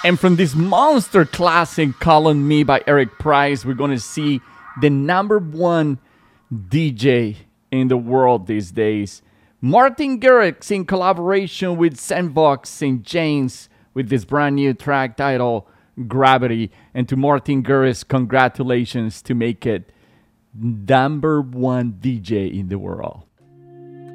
And from this monster classic, Call on Me by Eric Price, we're going to see the number one DJ in the world these days. Martin Garrix in collaboration with Sandbox St. James with this brand new track titled Gravity. And to Martin Garrix, congratulations to make it number one DJ in the world.